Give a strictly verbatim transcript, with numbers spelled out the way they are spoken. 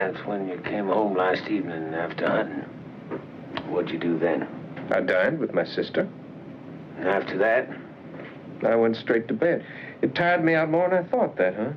That's when you came home last evening after hunting. What'd you do then? I dined with my sister. And after that? I went straight to bed. It tired me out more than I thought that, huh?